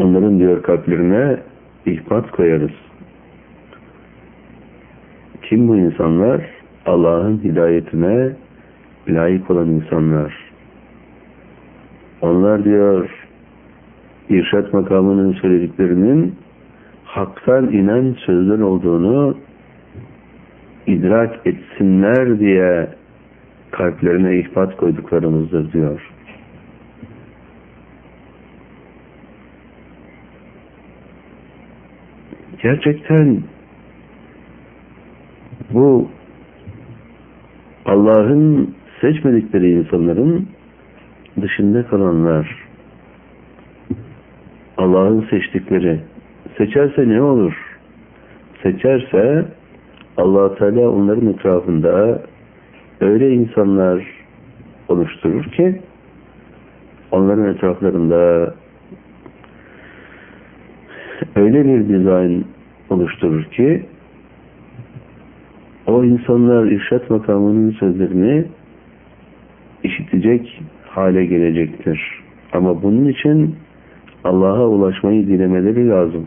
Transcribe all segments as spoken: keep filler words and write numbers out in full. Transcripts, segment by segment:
onların diyor kalplerine ihbat koyarız. Kim bu insanlar? Allah'ın hidayetine layık olan insanlar. Onlar diyor irşad makamının söylediklerinin haktan inen sözler olduğunu idrak etsinler diye kalplerine ihbat koyduklarımızdır diyor. Gerçekten bu Allah'ın seçmedikleri insanların dışında kalanlar, Allah'ın seçtikleri, seçerse ne olur? Seçerse Allah Teala onların etrafında öyle insanlar oluşturur ki onların etraflarında öyle bir dizayn oluşturur ki o insanlar irşad makamının sözlerini işitecek hale gelecektir. Ama bunun için Allah'a ulaşmayı dilemeleri lazım.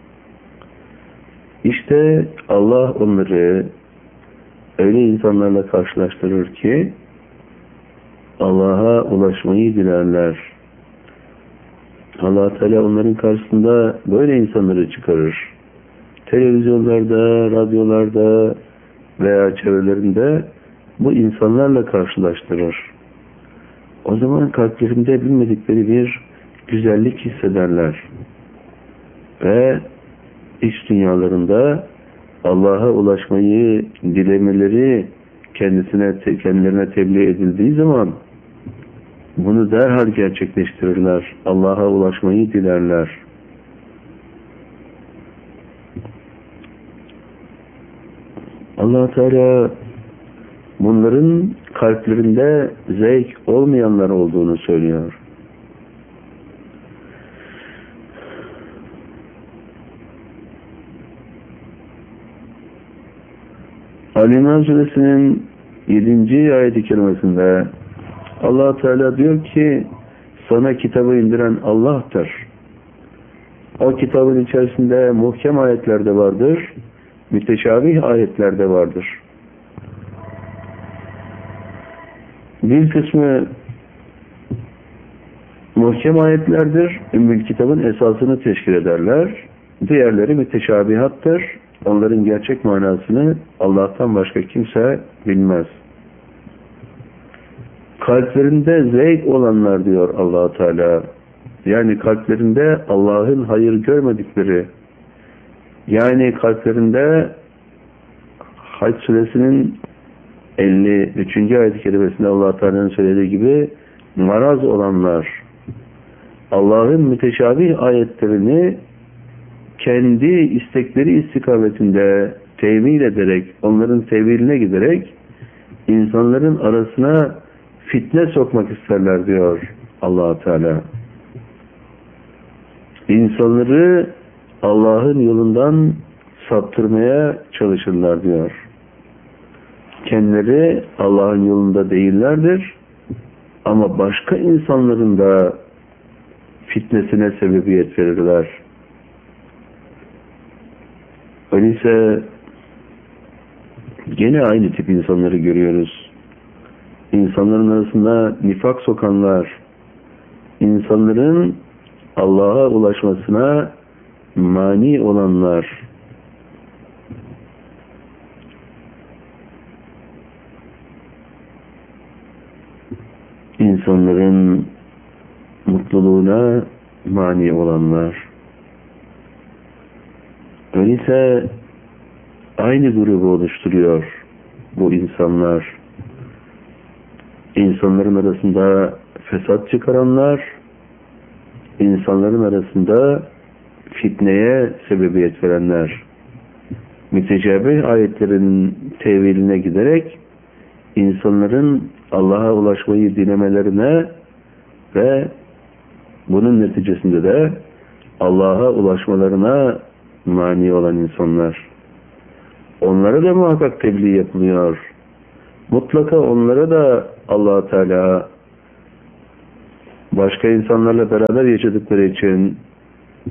İşte Allah onları öyle insanlarla karşılaştırır ki Allah'a ulaşmayı dilerler. Allah Teala onların karşısında böyle insanları çıkarır. Televizyonlarda, radyolarda veya çevrelerinde bu insanlarla karşılaştırır. O zaman kalplerinde bilmedikleri bir güzellik hissederler. Ve iç dünyalarında Allah'a ulaşmayı dilemeleri kendisine, kendilerine tebliğ edildiği zaman bunu derhal gerçekleştirirler. Allah'a ulaşmayı dilerler. Allah Teala bunların kalplerinde zevk olmayanlar olduğunu söylüyor. Ali-İmran Suresinin yedinci ayet-i kerimesinde Allah Teala diyor ki sana kitabı indiren Allah'tır. O kitabın içerisinde muhkem ayetler de vardır, müteşabih ayetler de vardır. Bir kısmı muhkem ayetlerdir, Ümmül Kitab'ın esasını teşkil ederler. Diğerleri müteşabihattır. Onların gerçek manasını Allah'tan başka kimse bilmez. Kalplerinde zevk olanlar diyor Allah Teala. Yani kalplerinde Allah'ın hayır görmedikleri, yani kalplerinde Hac Suresinin elli üçüncü ayet-i kerimesinde Allah Teala'nın söylediği gibi maraz olanlar, Allah'ın müteşabih ayetlerini kendi istekleri istikametinde tevil ederek, onların teviline giderek insanların arasına fitne sokmak isterler diyor Allah Teala. İnsanları Allah'ın yolundan saptırmaya çalışırlar diyor. Kendileri Allah'ın yolunda değillerdir ama başka insanların da fitnesine sebebiyet verirler. Öyleyse gene aynı tip insanları görüyoruz. İnsanların arasında nifak sokanlar, insanların Allah'a ulaşmasına mani olanlar, insanların mutluluğuna mani olanlar. Öyleyse aynı grubu oluşturuyor bu insanlar. İnsanların arasında fesat çıkaranlar, insanların arasında fitneye sebebiyet verenler. Mütecabih ayetlerin teviline giderek insanların Allah'a ulaşmayı dilemelerine ve bunun neticesinde de Allah'a ulaşmalarına mani olan insanlar. Onlara da muhakkak tebliğ yapılıyor. Mutlaka onlara da Allah Teala başka insanlarla beraber yaşadıkları için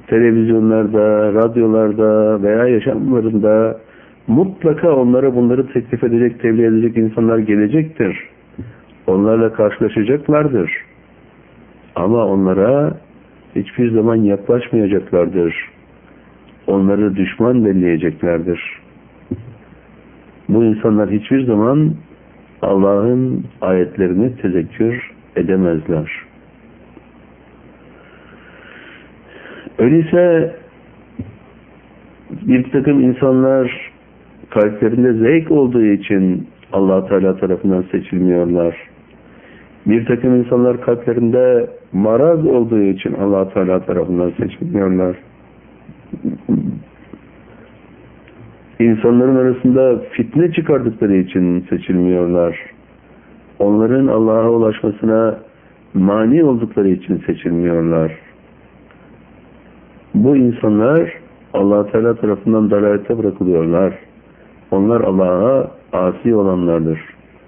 televizyonlarda, radyolarda veya yaşamlarında mutlaka onlara bunları teklif edecek, tebliğ edecek insanlar gelecektir. Onlarla karşılaşacaklardır. Ama onlara hiçbir zaman yaklaşmayacaklardır. Onları düşman belleyeceklerdir. Bu insanlar hiçbir zaman Allah'ın ayetlerini tezekkür edemezler. Öyleyse bir takım insanlar kalplerinde zevk olduğu için Allah Teala tarafından seçilmiyorlar. Bir takım insanlar kalplerinde maraz olduğu için Allah Teala tarafından seçilmiyorlar. İnsanların arasında fitne çıkardıkları için seçilmiyorlar. Onların Allah'a ulaşmasına mani oldukları için seçilmiyorlar. Bu insanlar Allah Teala tarafından dalalete bırakılıyorlar. Onlar Allah'a asi olanlardır.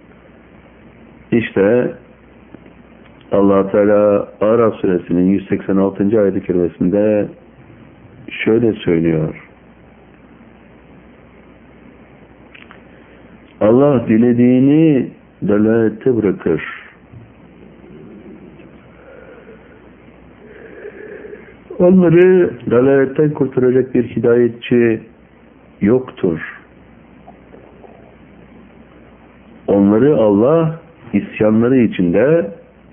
İşte Allah Teala Araf suresinin yüz seksen altıncı ayet-i kerimesinde şöyle söylüyor. Allah dilediğini dalalette bırakır. Onları dalaletten kurtaracak bir hidayetçi yoktur. Onları Allah isyanları içinde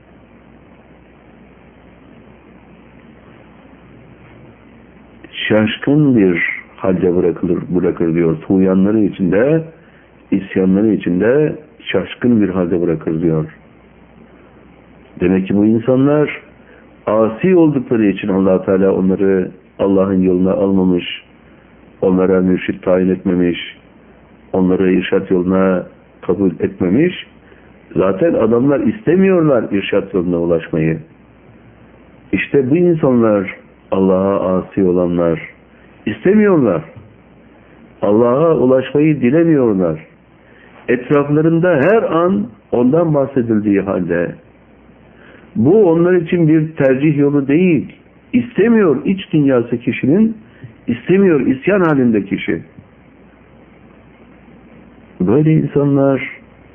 şaşkın bir halde bırakılır, bırakır diyor. Tuğyanları içinde, isyanları içinde şaşkın bir halde bırakır diyor. Demek ki bu insanlar asi oldukları için Allah Teala onları Allah'ın yoluna almamış, onlara mürşit tayin etmemiş, onları irşat yoluna kabul etmemiş. Zaten adamlar istemiyorlar irşat yoluna ulaşmayı. İşte bu insanlar Allah'a asi olanlar. İstemiyorlar. Allah'a ulaşmayı dilemiyorlar. Etraflarında her an ondan bahsedildiği halde bu onlar için bir tercih yolu değil. İstemiyor iç dünyası kişinin, istemiyor isyan halinde kişi. Böyle insanlar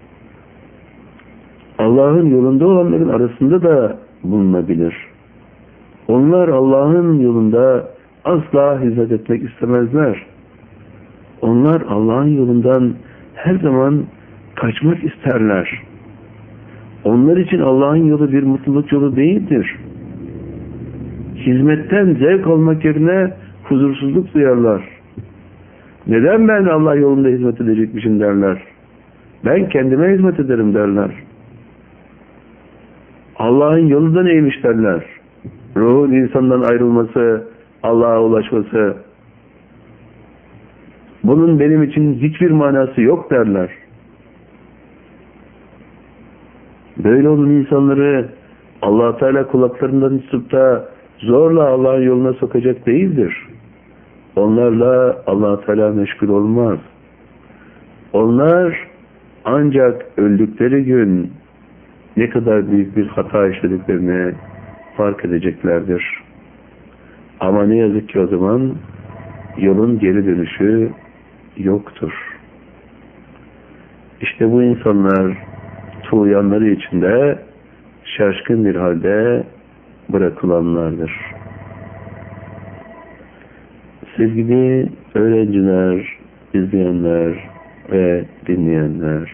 Allah'ın yolunda olanların arasında da bulunabilir. Onlar Allah'ın yolunda asla hizmet etmek istemezler. Onlar Allah'ın yolundan her zaman kaçmak isterler. Onlar için Allah'ın yolu bir mutluluk yolu değildir. Hizmetten zevk almak yerine huzursuzluk duyarlar. Neden ben Allah yolunda hizmet edecekmişim derler. Ben kendime hizmet ederim derler. Allah'ın yolu da neymiş derler. Ruhun insandan ayrılması, Allah'a ulaşması. Bunun benim için hiçbir manası yok derler. Böyle olan insanları Allah Teala kulaklarından tutup da zorla Allah'ın yoluna sokacak değildir. Onlarla Allah Teala meşgul olmaz. Onlar ancak öldükleri gün ne kadar büyük bir hata işlediklerini fark edeceklerdir. Ama ne yazık ki o zaman yolun geri dönüşü yoktur. İşte bu insanlar tuğyanları içinde şaşkın bir halde bırakılanlardır. Sevgili öğrenciler, izleyenler ve dinleyenler,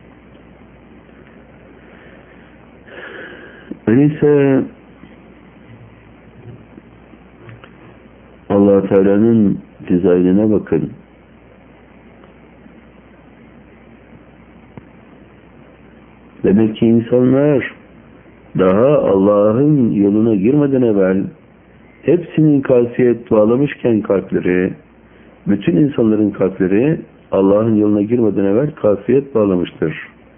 öyleyse Allah Teala'nın dizaynına bakın. Demek ki insanlar daha Allah'ın yoluna girmeden evvel hepsinin kasiyet bağlamışken kalpleri, bütün insanların kalpleri Allah'ın yoluna girmeden evvel kasiyet bağlamıştır.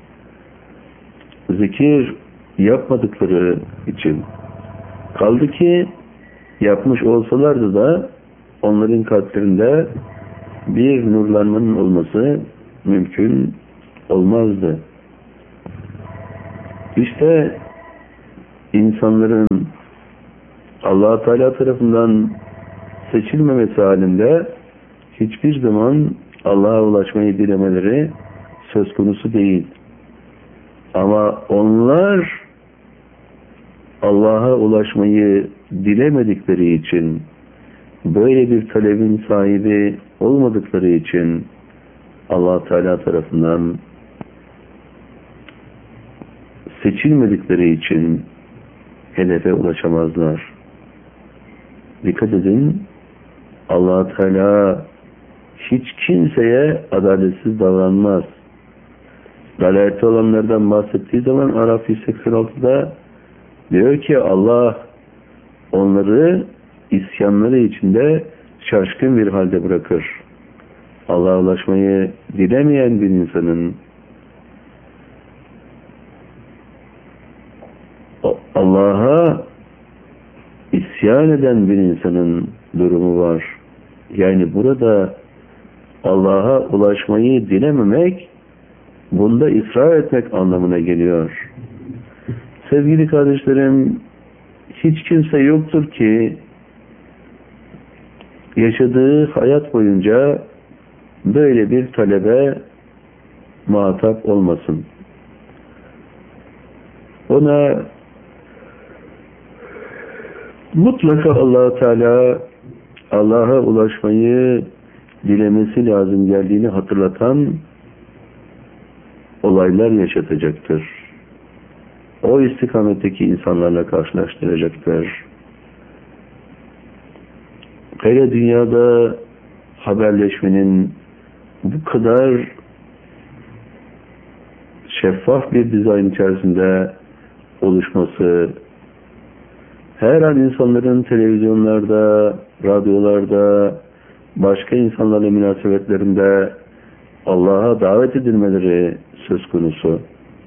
Zikir yapmadıkları için. Kaldı ki yapmış olsalardı da onların kalplerinde bir nurlanmanın olması mümkün olmazdı. İşte insanların Allah Teala tarafından seçilmemesi halinde hiçbir zaman Allah'a ulaşmayı dilemeleri söz konusu değil. Ama onlar Allah'a ulaşmayı dilemedikleri için, böyle bir talebin sahibi olmadıkları için Allah Teala tarafından seçilmedikleri için hedefe ulaşamazlar. Dikkat edin, Allah Teala hiç kimseye adaletsiz davranmaz. Dalalette olanlardan bahsettiği zaman Araf yüz seksen altıda diyor ki Allah onları isyanları içinde şaşkın bir halde bırakır. Allah'a ulaşmayı dilemeyen bir insanın Allah'a isyan eden bir insanın durumu var. Yani burada Allah'a ulaşmayı dilememek, bunda ısrar etmek anlamına geliyor. Sevgili kardeşlerim, hiç kimse yoktur ki yaşadığı hayat boyunca böyle bir talebe muhatap olmasın. Ona mutlaka Allah Teala Allah'a ulaşmayı dilemesi lazım geldiğini hatırlatan olaylar yaşatacaktır. O istikametteki insanlarla karşılaştıracaktır. Hele dünyada haberleşmenin bu kadar şeffaf bir dizayn içerisinde oluşması, her an insanların televizyonlarda, radyolarda, başka insanlarla münasebetlerinde Allah'a davet edilmeleri söz konusu.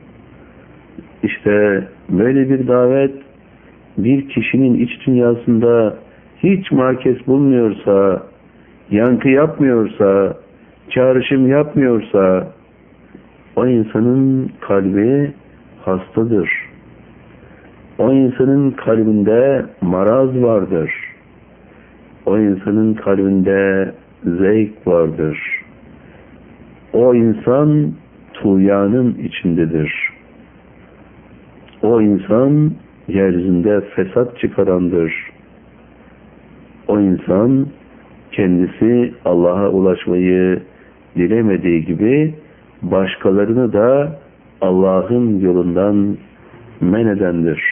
İşte böyle bir davet bir kişinin iç dünyasında hiç merkez bulmuyorsa, yankı yapmıyorsa, çağrışım yapmıyorsa o insanın kalbi hastadır. O insanın kalbinde maraz vardır. O insanın kalbinde zevk vardır. O insan tuğyanın içindedir. O insan yeryüzünde fesat çıkarandır. O insan kendisi Allah'a ulaşmayı dilemediği gibi başkalarını da Allah'ın yolundan men edendir.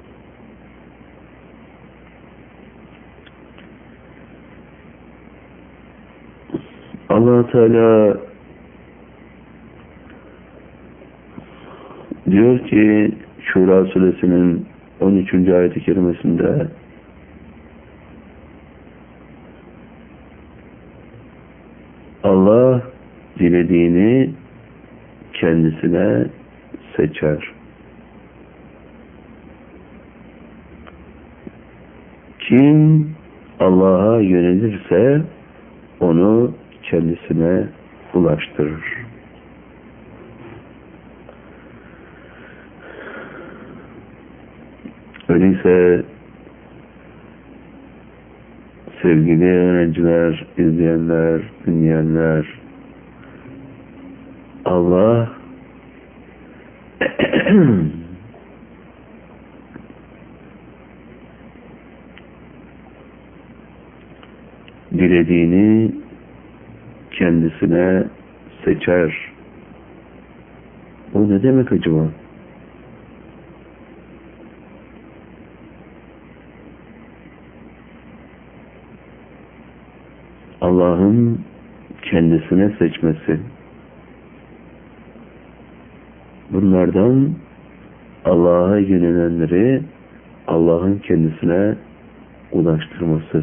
Allah Teala diyor ki Şura suresinin on üçüncü ayet-i kerimesinde Allah dilediğini kendisine seçer. Kim Allah'a yönelirse onu kendisine ulaştırır. Öyleyse sevgili öğrenciler, izleyenler, dinleyenler, Allah dilediğini kendisine seçer. Bu ne demek acaba? Allah'ın kendisine seçmesi. Bunlardan Allah'a yönelenleri Allah'ın kendisine ulaştırması.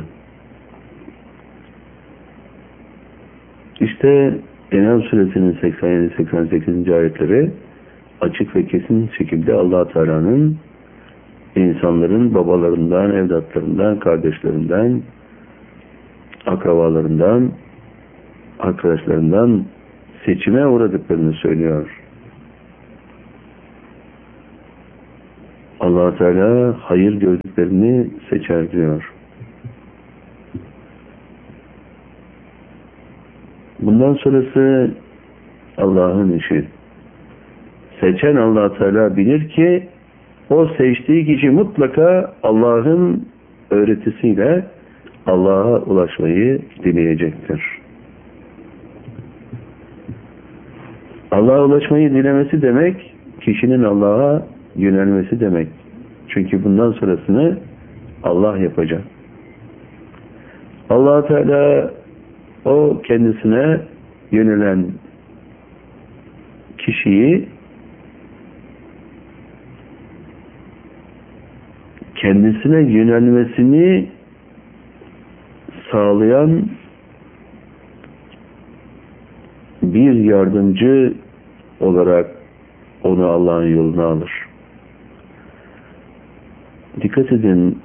İşte En'am suresinin seksen yedi seksen sekizinci ayetleri açık ve kesin şekilde Allah Teala'nın insanların babalarından, evlatlarından, kardeşlerinden, akrabalarından, arkadaşlarından seçime uğradıklarını söylüyor. Allah Teala hayır gördüklerini seçer diyor. Bundan sonrası Allah'ın işi. Seçen Allah Teala bilir ki o seçtiği kişi mutlaka Allah'ın öğretisiyle Allah'a ulaşmayı dileyecektir. Allah'a ulaşmayı dilemesi demek, kişinin Allah'a yönelmesi demek. Çünkü bundan sonrasını Allah yapacak. Allah Teala o kendisine yönelen kişiyi kendisine yönelmesini sağlayan bir yardımcı olarak onu Allah'ın yoluna alır. Dikkat edin,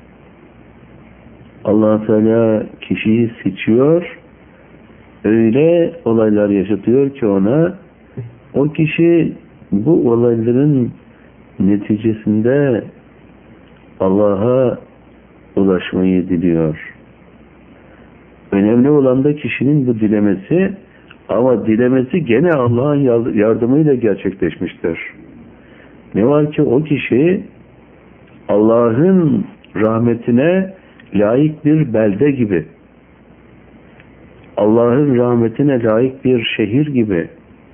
Allah Teala kişiyi seçiyor, öyle olaylar yaşatıyor ki ona, o kişi bu olayların neticesinde Allah'a ulaşmayı diliyor. Önemli olan da kişinin bu dilemesi, ama dilemesi gene Allah'ın yardımıyla gerçekleşmiştir. Ne var ki o kişi Allah'ın rahmetine layık bir belde gibi, Allah'ın rahmetine layık bir şehir gibi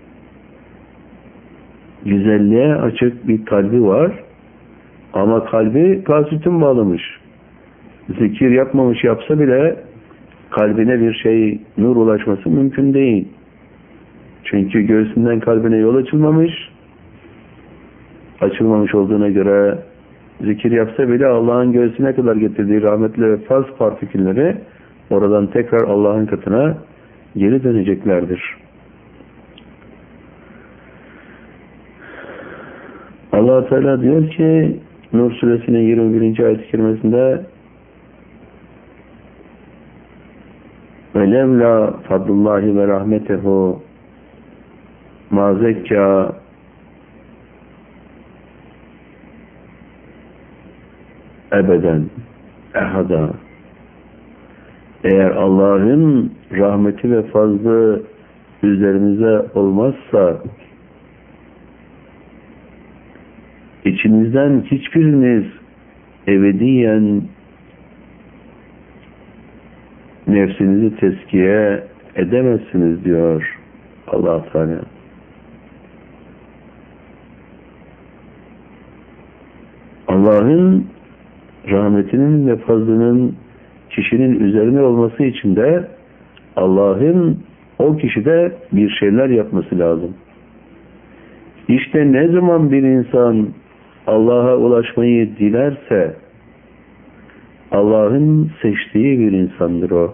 güzelliğe açık bir kalbi var, ama kalbi kasütün bağlamış. Zikir yapmamış, yapsa bile kalbine bir şey, nur ulaşması mümkün değil. Çünkü göğsünden kalbine yol açılmamış. Açılmamış olduğuna göre zikir yapsa bile Allah'ın göğsüne kadar getirdiği rahmetli ve faz partikülleri oradan tekrar Allah'ın katına geri döneceklerdir. Allah Teala diyor ki Nur suresinin yirmi birinci ayet-i kerimesinde وَلَوْلَا فَضْلُ اللّٰهِ وَرَحْمَتَهُ مَا زَكَّى ebeden ehada. Eğer Allah'ın rahmeti ve fazlı üzerimize olmazsa içinizden hiçbiriniz ebediyen nefsinizi tezkiye edemezsiniz diyor Allah Teala. Allah'ın rahmetinin ve fazlının kişinin üzerine olması için de Allah'ın o kişide bir şeyler yapması lazım. İşte ne zaman bir insan Allah'a ulaşmayı dilerse Allah'ın seçtiği bir insandır o.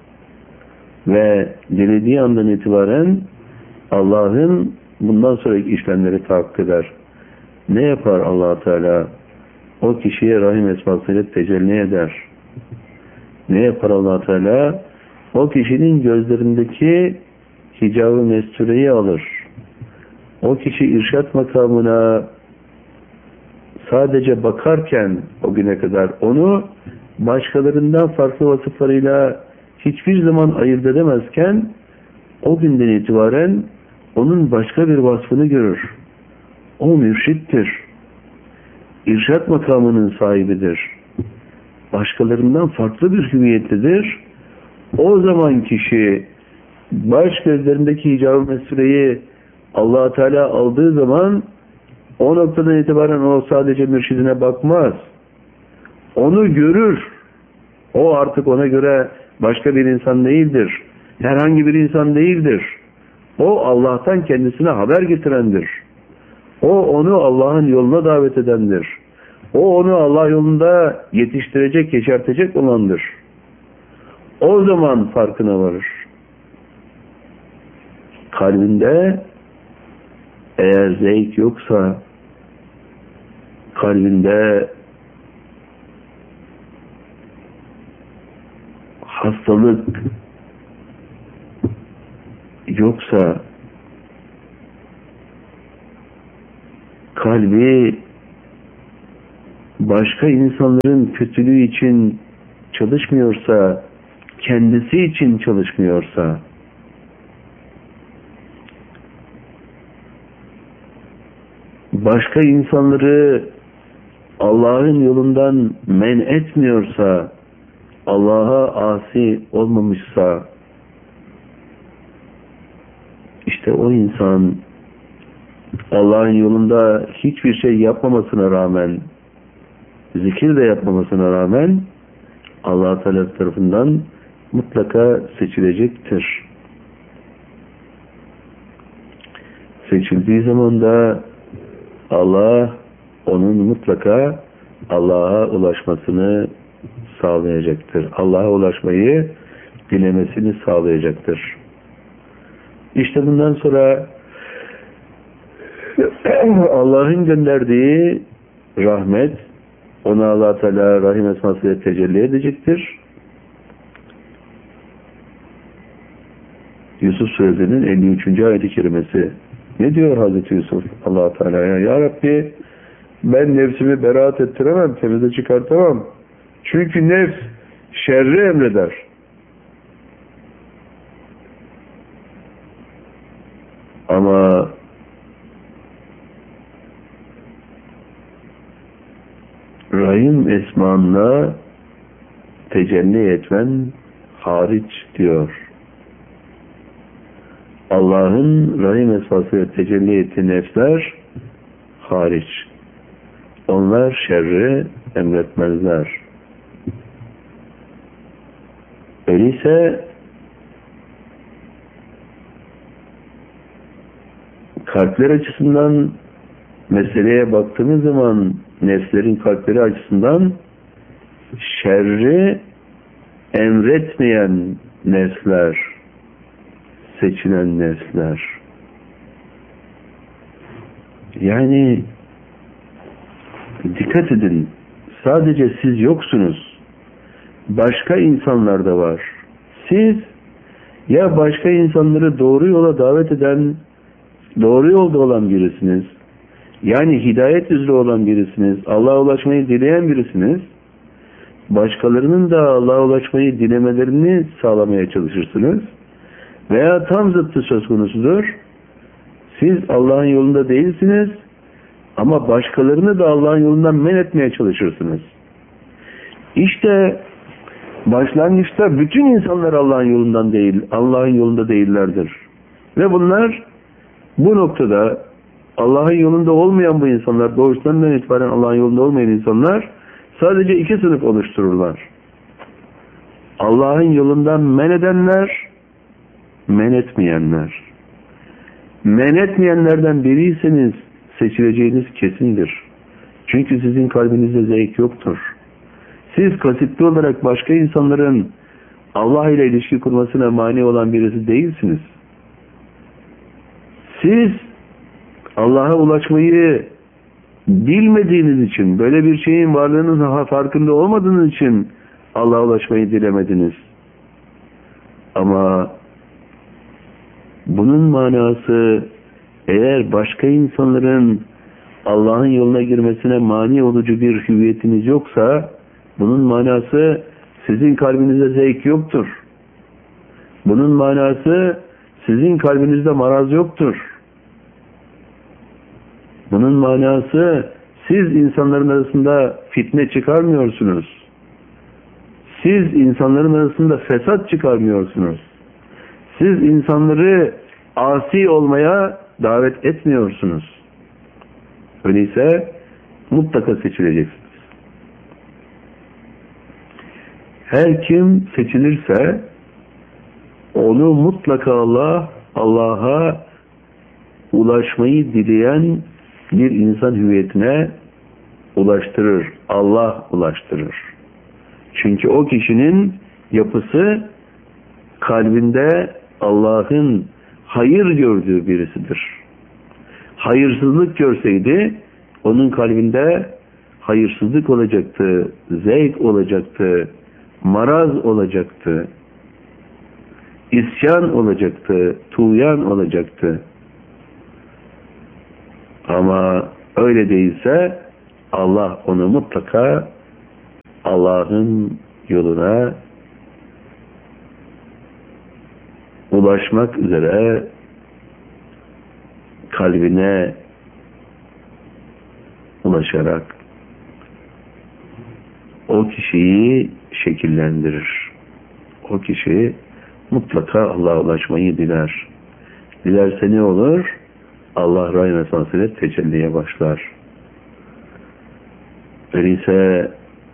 Ve dilediği andan itibaren Allah'ın bundan sonraki işlemleri tahakkuk eder. Ne yapar Allah Teala? O kişiye rahim esmasıyla tecelli eder. Ne yapar Allah Teala? O kişinin gözlerindeki hicab-ı mestureyi alır. O kişi irşat makamına sadece bakarken o güne kadar onu başkalarından farklı vasıflarıyla hiçbir zaman ayırt edemezken o günden itibaren onun başka bir vasfını görür. O mürşittir. İrşat makamının sahibidir. Başkalarından farklı bir hüviyetlidir. O zaman kişi baş gözlerindeki hicab-ı mesureyi Allah Teala aldığı zaman o noktadan itibaren o sadece mürşidine bakmaz. Onu görür. O artık ona göre başka bir insan değildir. Herhangi bir insan değildir. O Allah'tan kendisine haber getirendir. O onu Allah'ın yoluna davet edendir. O onu Allah yolunda yetiştirecek, yeşertecek olandır. O zaman farkına varır. Kalbinde eğer zevk yoksa, kalbinde hastalık yoksa, kalbi başka insanların kötülüğü için çalışmıyorsa, kendisi için çalışmıyorsa, başka insanları Allah'ın yolundan men etmiyorsa, Allah'a asi olmamışsa, işte o insan Allah'ın yolunda hiçbir şey yapmamasına rağmen, zikir de yapmamasına rağmen Allah Teala tarafından mutlaka seçilecektir. Seçildiği zaman da Allah onun mutlaka Allah'a ulaşmasını sağlayacaktır. Allah'a ulaşmayı dilemesini sağlayacaktır. İşte bundan sonra Allah'ın gönderdiği rahmet ona Allah Teala Rahim esmasıyla tecelli edecektir. Yusuf Suresi'nin elli üçüncü ayet-i kerimesi. Ne diyor Hazreti Yusuf Allah Teala'ya? Ya Rabbi, ben nefsimi beraat ettiremem, temize çıkartamam. Çünkü nefs şerri emreder. Ama Rahim esmanla tecelli etmen hariç diyor. Allah'ın Rahim esmasıyla tecelli ettiği nefsler hariç. Onlar şerri emretmezler. Öyleyse kalpler açısından meseleye baktığımız zaman nefslerin kalpleri açısından şerri emretmeyen nefsler, seçilen nefsler. Yani dikkat edin, sadece siz yoksunuz. Başka insanlar da var. Siz ya başka insanları doğru yola davet eden, doğru yolda olan birisiniz. Yani hidayet üzere olan birisiniz. Allah'a ulaşmayı dileyen birisiniz. Başkalarının da Allah'a ulaşmayı dilemelerini sağlamaya çalışırsınız. Veya tam zıttı söz konusudur. Siz Allah'ın yolunda değilsiniz ama başkalarını da Allah'ın yolundan men etmeye çalışırsınız. İşte başlangıçta bütün insanlar Allah'ın yolundan değil, Allah'ın yolunda değillerdir. Ve bunlar bu noktada Allah'ın yolunda olmayan bu insanlar, doğuştan itibaren Allah'ın yolunda olmayan insanlar sadece iki sınıf oluştururlar. Allah'ın yolundan men edenler, men etmeyenler. Men etmeyenlerden biriyseniz seçileceğiniz kesindir. Çünkü sizin kalbinizde zevk yoktur. Siz kasıtlı olarak başka insanların Allah ile ilişki kurmasına mani olan birisi değilsiniz. Siz Allah'a ulaşmayı bilmediğiniz için, böyle bir şeyin varlığının farkında olmadığınız için Allah'a ulaşmayı dilemediniz. Ama bunun manası, eğer başka insanların Allah'ın yoluna girmesine mani olucu bir hüviyetiniz yoksa, bunun manası sizin kalbinizde zevk yoktur. Bunun manası sizin kalbinizde maraz yoktur. Bunun manası siz insanların arasında fitne çıkarmıyorsunuz. Siz insanların arasında fesat çıkarmıyorsunuz. Siz insanları asi olmaya davet etmiyorsunuz. Öyleyse mutlaka seçileceksiniz. Her kim seçilirse onu mutlaka Allah, Allah'a ulaşmayı dileyen bir insan hüviyetine ulaştırır. Allah ulaştırır. Çünkü o kişinin yapısı kalbinde Allah'ın hayır gördüğü birisidir. Hayırsızlık görseydi onun kalbinde hayırsızlık olacaktı, zevk olacaktı, maraz olacaktı, isyan olacaktı, tuğyan olacaktı. Ama öyle değilse Allah onu mutlaka Allah'ın yoluna ulaşmak üzere kalbine ulaşarak o kişiyi şekillendirir. O kişi mutlaka Allah'a ulaşmayı diler. Dilerse ne olur? Allah rahim esasıyla tecelliye başlar. Öyleyse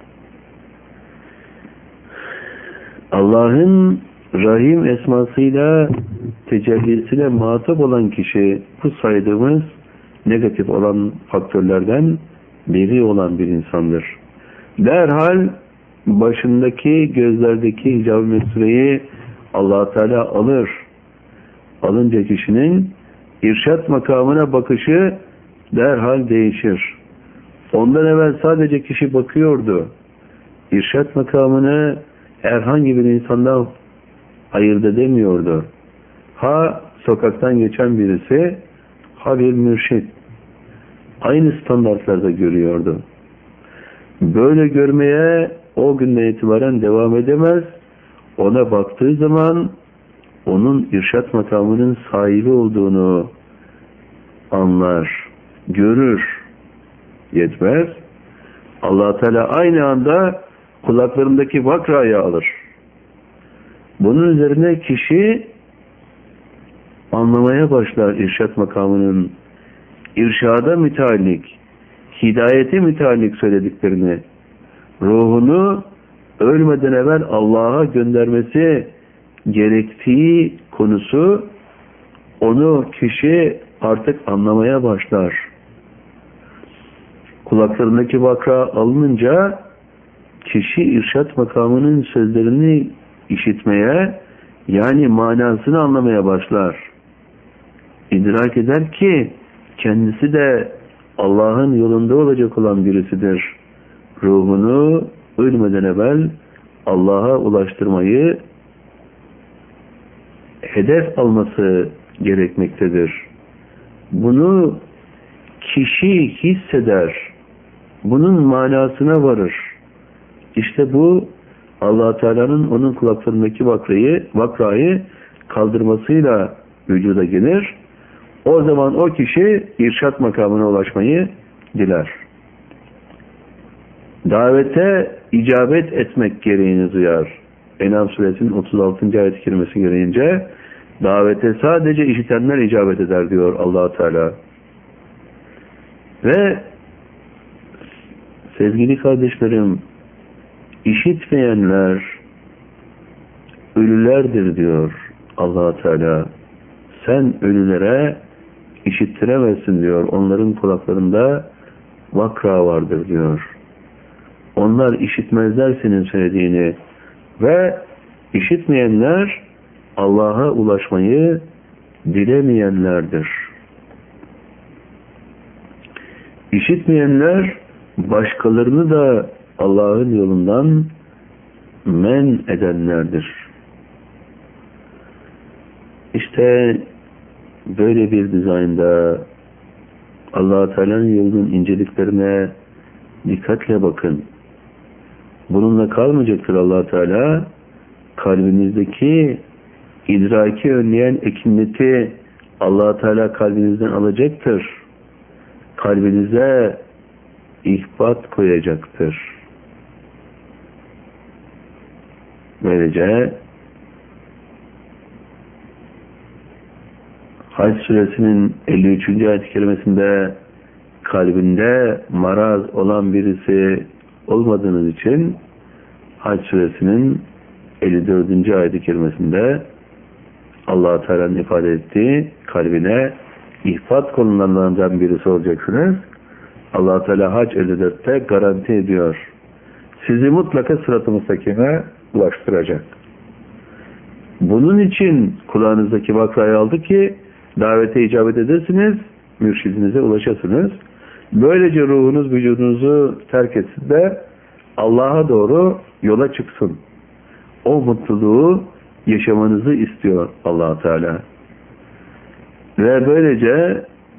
Allah'ın rahim esmasıyla tecellisiyle muhatap olan kişi bu saydığımız negatif olan faktörlerden biri olan bir insandır. Derhal başındaki gözlerdeki hicab-ı mesreyi Allah Teala alır. Alınca kişinin irşat makamına bakışı derhal değişir. Ondan evvel sadece kişi bakıyordu. İrşat makamını herhangi bir insandan ayırt edemiyordu. Ha sokaktan geçen birisi, ha bir mürşit. Aynı standartlarda görüyordu. Böyle görmeye o günden itibaren devam edemez. Ona baktığı zaman onun irşat makamının sahibi olduğunu anlar, görür. Yetmez. Allah Teala aynı anda kulaklarındaki vakrayı alır. Bunun üzerine kişi anlamaya başlar irşat makamının irşada müteallik, hidayete müteallik söylediklerini, ruhunu ölmeden evvel Allah'a göndermesi gerektiği konusu, onu kişi artık anlamaya başlar. Kulaklarındaki vakra alınınca kişi irşat makamının sözlerini işitmeye, yani manasını anlamaya başlar. İdrak eder ki kendisi de Allah'ın yolunda olacak olan birisidir. Ruhunu ölmeden evvel Allah'a ulaştırmayı hedef alması gerekmektedir. Bunu kişi hisseder. Bunun manasına varır. İşte bu Allah Teala'nın onun kulaklarındaki vakrayı, vakrayı kaldırmasıyla vücuda gelir. O zaman o kişi irşat makamına ulaşmayı diler. Davete icabet etmek gereğini duyar. En'am suresinin otuz altıncı ayet-i kerimesi gereğince davete sadece işitenler icabet eder diyor Allah Teala. Ve sevgili kardeşlerim, işitmeyenler ölülerdir diyor Allah Teala. Sen ölülere işittiremezsin diyor. Onların kulaklarında vakra vardır diyor. Onlar işitmezler senin söylediğini ve işitmeyenler Allah'a ulaşmayı dilemeyenlerdir. İşitmeyenler başkalarını da Allah'ın yolundan men edenlerdir. İşte böyle bir dizaynda Allah-u Teala'nın yolunun inceliklerine dikkatle bakın. Bununla kalmayacaktır Allah Teala. Kalbinizdeki idraki önleyen ekineti Allah Teala kalbinizden alacaktır. Kalbinize ihbat koyacaktır. Böylece Hac suresinin elli üçüncü ayet-i kerimesinde kalbinde maraz olan birisi olmadığınız için Hac suresinin elli dördüncü ayet-i kerimesinde Allah-u Teala'nın ifade ettiği kalbine ihfat konularından birisi olacaksınız. Allah-u Teala Hac elli dörtte garanti ediyor. Sizi mutlaka sırat-ı müstakime ulaştıracak. Bunun için kulağınızdaki vakrayı aldı ki davete icabet edesiniz, mürşidinize ulaşasınız. Böylece ruhunuz vücudunuzu terk etsin de Allah'a doğru yola çıksın. O mutluluğu yaşamanızı istiyor Allah Teala. Ve böylece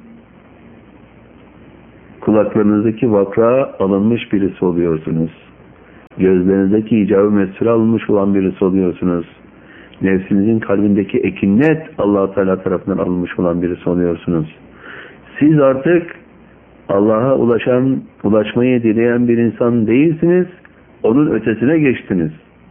kulaklarınızdaki vakra alınmış birisi oluyorsunuz. Gözlerinizdeki icabı mesire alınmış olan birisi oluyorsunuz. Nefsinizin kalbindeki ekinnet Allah Teala tarafından alınmış olan birisi oluyorsunuz. Siz artık Allah'a ulaşan, ulaşmayı dileyen bir insan değilsiniz. Onun ötesine geçtiniz.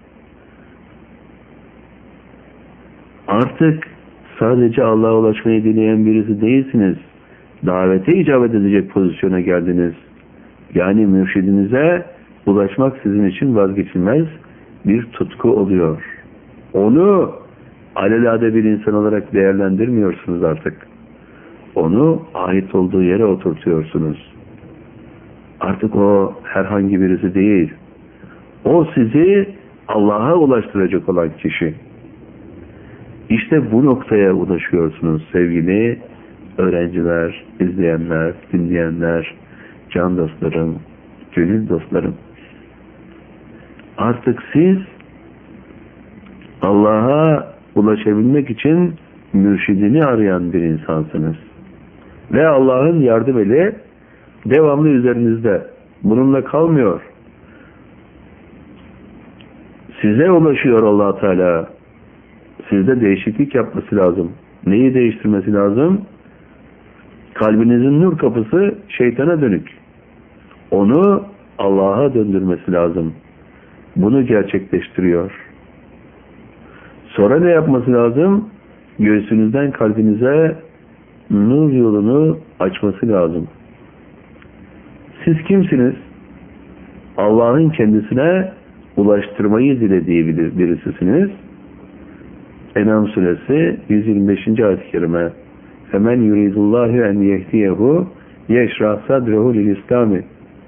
Artık sadece Allah'a ulaşmayı dileyen birisi değilsiniz. Davete icabet edecek pozisyona geldiniz. Yani mürşidinize ulaşmak sizin için vazgeçilmez bir tutku oluyor. Onu alelade bir insan olarak değerlendirmiyorsunuz artık. Onu ait olduğu yere oturtuyorsunuz. Artık o herhangi birisi değil. O sizi Allah'a ulaştıracak olan kişi. İşte bu noktaya ulaşıyorsunuz sevgili öğrenciler, izleyenler, dinleyenler, can dostlarım, gönül dostlarım. Artık siz Allah'a ulaşabilmek için mürşidini arayan bir insansınız. Ve Allah'ın yardım eli devamlı üzerinizde. Bununla kalmıyor. Size ulaşıyor Allah Teala. Sizde değişiklik yapması lazım. Neyi değiştirmesi lazım? Kalbinizin nur kapısı şeytana dönük. Onu Allah'a döndürmesi lazım. Bunu gerçekleştiriyor. Sonra ne yapması lazım? Göğsünüzden kalbinize nur yolunu açması lazım. Siz kimsiniz? Allah'ın kendisine ulaştırmayı dilediği birisisiniz. En'am suresi yüz yirmi beşinci ayet-i kerime. Femen yuridullahu en yehdiyehu yeşrah sadrehu lil-İslami.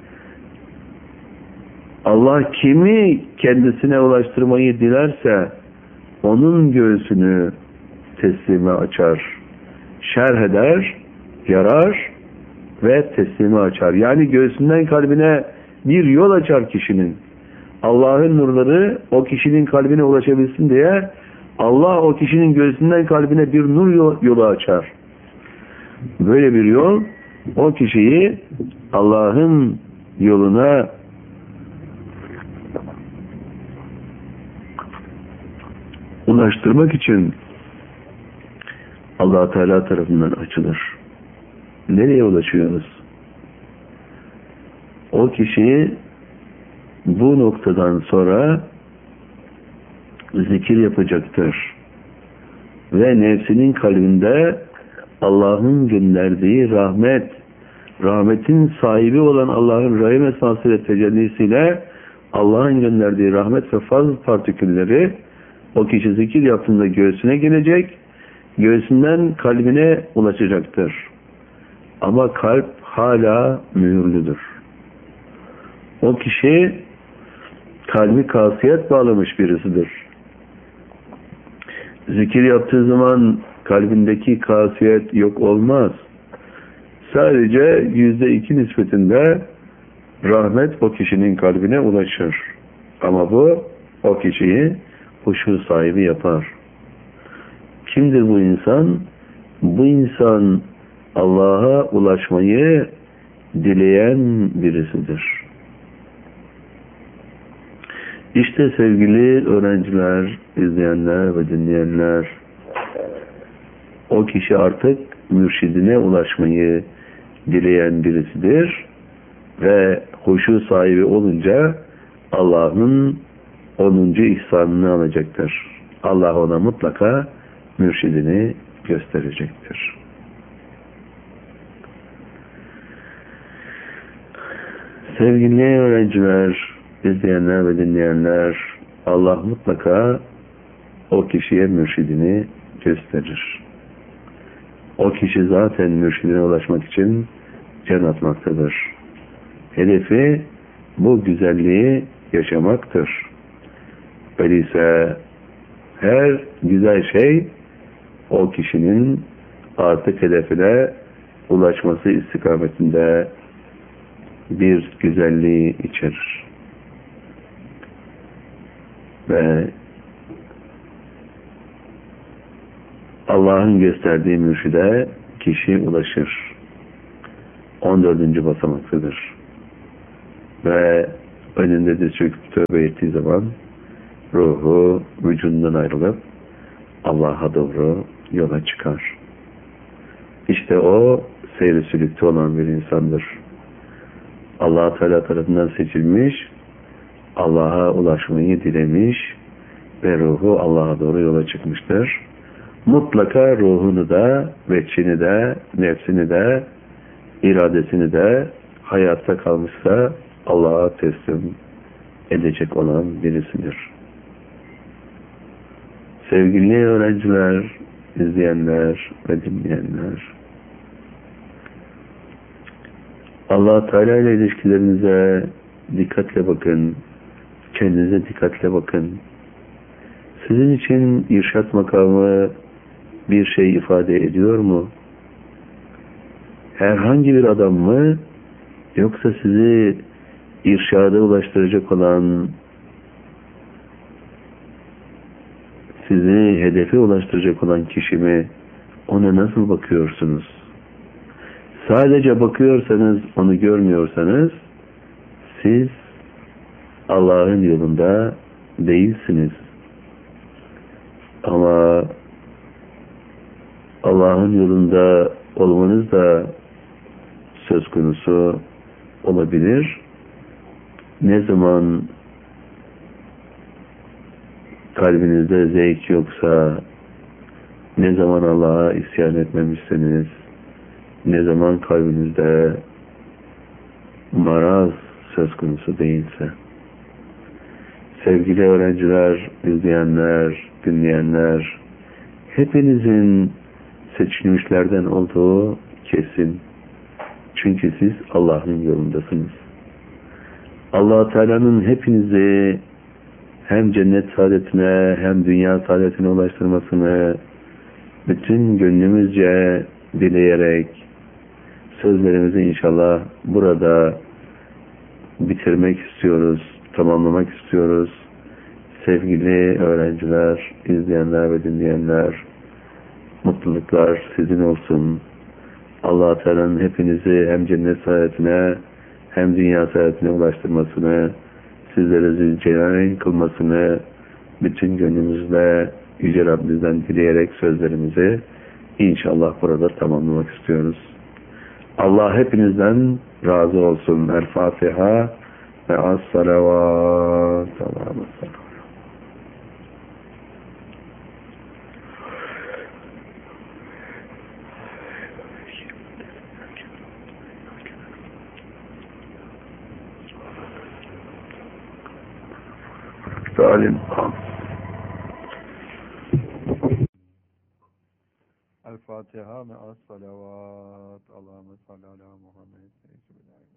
Allah kimi kendisine ulaştırmayı dilerse onun göğsünü teslime açar, şerh eder, yarar ve teslime açar. Yani göğsünden kalbine bir yol açar kişinin. Allah'ın nurları o kişinin kalbine ulaşabilsin diye Allah o kişinin göğsünden kalbine bir nur yolu açar. Böyle bir yol o kişiyi Allah'ın yoluna ulaştırmak için Allah Teala tarafından açılır. Nereye ulaşıyoruz? O kişi bu noktadan sonra zikir yapacaktır. Ve nefsinin kalbinde Allah'ın gönderdiği rahmet, rahmetin sahibi olan Allah'ın rahim esması ve tecellisiyle Allah'ın gönderdiği rahmet ve fazl partikülleri o kişi zikir yaptığında göğsüne gelecek, göğsünden kalbine ulaşacaktır. Ama kalp hala mühürlüdür. O kişi kalbi kasiyet bağlamış birisidir. Zikir yaptığı zaman kalbindeki kasiyet yok olmaz. Sadece yüzde iki nispetinde rahmet o kişinin kalbine ulaşır. Ama bu o kişiyi huşu sahibi yapar. Kimdir bu insan? Bu insan Allah'a ulaşmayı dileyen birisidir. İşte sevgili öğrenciler, izleyenler ve dinleyenler, o kişi artık mürşidine ulaşmayı dileyen birisidir ve huşu sahibi olunca Allah'ın onuncu ihsanını alacaktır. Allah ona mutlaka mürşidini gösterecektir. Sevgili öğrenciler, izleyenler ve dinleyenler, Allah mutlaka o kişiye mürşidini gösterir. O kişi zaten mürşidine ulaşmak için can atmaktadır. Hedefi bu güzelliği yaşamaktır. Öyleyse her güzel şey o kişinin artık hedefine ulaşması istikametinde bir güzelliği içerir. Ve Allah'ın gösterdiği mürşide kişi ulaşır. on dördüncü basamaktadır. Ve önünde diz çöküp tövbe ettiği zaman ruhu vücudundan ayrılıp Allah'a doğru yola çıkar. İşte o seyri sülükte olan bir insandır. Allah Teala tarafından seçilmiş, Allah'a ulaşmayı dilemiş ve ruhu Allah'a doğru yola çıkmıştır. Mutlaka ruhunu da, veçhini de, nefsini de, iradesini de hayatta kalmışsa Allah'a teslim edecek olan birisidir. Sevgili öğrenciler, izleyenler ve dinleyenler, Allah Teala ile ilişkilerinize dikkatle bakın, kendinize dikkatle bakın. Sizin için irşat makamı bir şey ifade ediyor mu? Herhangi bir adam mı? Yoksa sizi irşada ulaştıracak olan, sizi hedefe ulaştıracak olan kişi mi? Ona nasıl bakıyorsunuz? Sadece bakıyorsanız, onu görmüyorsanız, siz Allah'ın yolunda değilsiniz. Ama Allah'ın yolunda olmanız da söz konusu olabilir. Ne zaman kalbinizde zevk yoksa, ne zaman Allah'a isyan etmemişseniz, ne zaman kalbinizde maraz söz konusu değilse, sevgili öğrenciler, izleyenler, dinleyenler, hepinizin seçilmişlerden olduğu kesin. Çünkü siz Allah'ın yolundasınız. Allah Teala'nın hepinizi hem cennet saadetine hem dünya saadetine ulaştırmasını bütün gönlümüzce dileyerek sözlerimizi inşallah burada bitirmek istiyoruz, tamamlamak istiyoruz. Sevgili öğrenciler, izleyenler ve dinleyenler, mutluluklar sizin olsun. Allah Teala'nın hepinizi hem cennet saadetine hem dünya saadetine ulaştırmasını, sizlere zülcelalen kılmasını bütün gönlümüzle Yüce Rabbimizden dileyerek sözlerimizi inşallah burada tamamlamak istiyoruz. Allah hepinizden razı olsun. El Fatiha ve as-salavat. Allah'a emanet. Salim. El Fatiha ve as-salavat. Allahümme salli ala Muhammed.